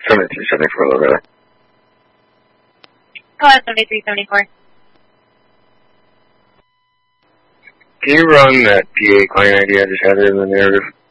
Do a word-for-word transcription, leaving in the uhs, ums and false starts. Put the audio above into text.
seventy-three seventy-four, low rider. Go ahead, seventy-three seventy-four. Can you run that P A client I D I just had in the narrative?